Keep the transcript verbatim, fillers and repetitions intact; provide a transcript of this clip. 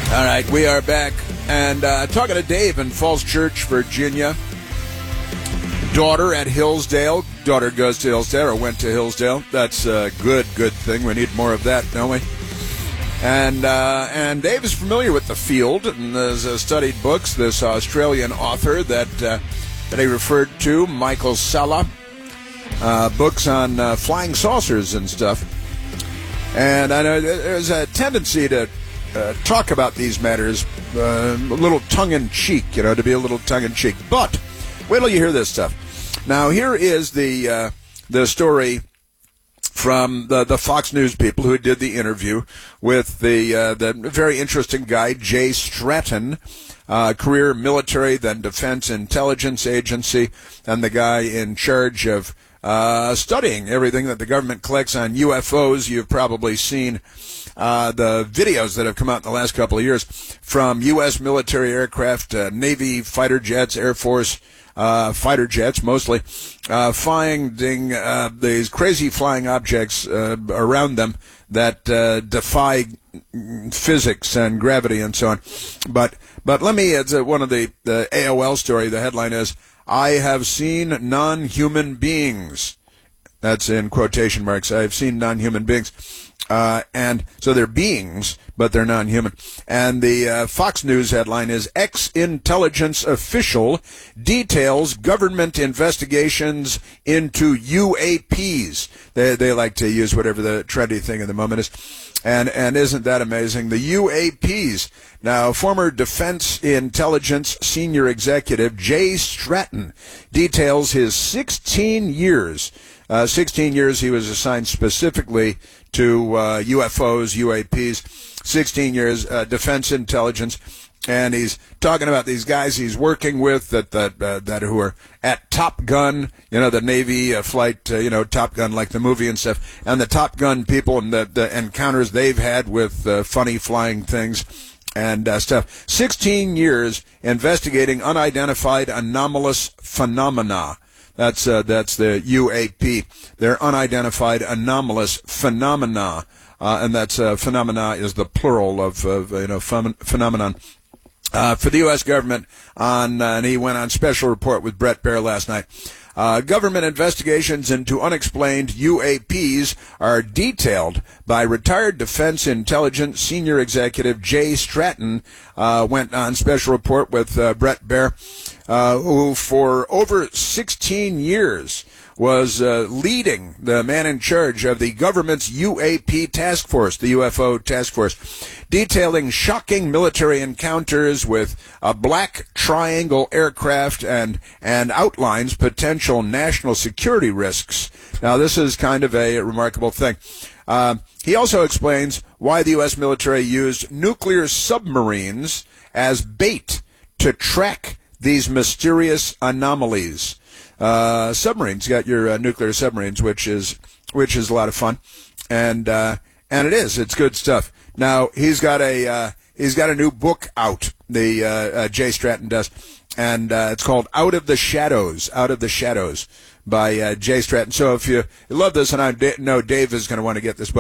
All right, we are back, and uh, talking to Dave in Falls Church, Virginia. Daughter at Hillsdale. Daughter goes to Hillsdale, or went to Hillsdale. That's a good, good thing. We need more of that, don't we? And uh, and Dave is familiar with the field and has uh, studied books. This Australian author that uh, that he referred to, Michael Salla, uh, books on uh, flying saucers and stuff. And I know there's a tendency to Uh, talk about these matters uh, a little tongue-in-cheek, you know, to be a little tongue-in-cheek. But wait till you hear this stuff. Now, here is the uh, the story from the, the Fox News people who did the interview with the uh, the very interesting guy, Jay Stratton, uh, career military, then Defense Intelligence Agency, and the guy in charge of uh, studying everything that the government collects on U F Os. You've probably seen Uh, the videos that have come out in the last couple of years from U S military aircraft, uh, Navy fighter jets, Air Force uh, fighter jets mostly, uh, finding uh, these crazy flying objects uh, around them that uh, defy physics and gravity and so on. But but let me, it's one of the, the A O L story, the headline is, "I have seen non-human beings." That's in quotation marks. I have seen non-human beings. Uh, and so they're beings, but they're non-human. And the uh, Fox News headline is, "Ex-intelligence official details government investigations into U A Ps." They they like to use whatever the trendy thing at the moment is. And and isn't that amazing? The U A Ps. Now, former Defense Intelligence senior executive Jay Stratton details his sixteen years. Uh, sixteen years he was assigned specifically to uh, U F Os, U A Ps, sixteen years uh, defense intelligence, and he's talking about these guys he's working with that that uh, that who are at Top Gun, you know, the Navy uh, flight, uh, you know, Top Gun, like the movie and stuff, and the Top Gun people and the, the encounters they've had with uh, funny flying things and uh, stuff. sixteen years investigating unidentified anomalous phenomena. That's uh, that's the U A P. They're unidentified anomalous phenomena, uh, and that's uh, phenomena is the plural of, of you know phem- phenomenon. Uh, for the U S government, on uh, and he went on special report with Brett Baer last night. Uh, government investigations into unexplained U A Ps are detailed by retired Defense Intelligence senior executive Jay Stratton. Uh, went on special report with uh, Brett Baer, uh, who for over sixteen years was uh, leading the man in charge of the government's U A P task force, the U F O task force, detailing shocking military encounters with a black triangle aircraft and, and outlines potential national security risks. Now, this is kind of a remarkable thing. Uh, he also explains why the U S military used nuclear submarines as bait to track these mysterious anomalies. Uh, submarines, you got your uh, nuclear submarines, which is which is a lot of fun, and uh, and it is, it's good stuff. Now he's got a uh, he's got a new book out. The uh, uh, Jay Stratton does, and uh, it's called "Out of the Shadows." Out of the Shadows by uh, Jay Stratton. So if you love this, and I know Dave is going to want to get this book.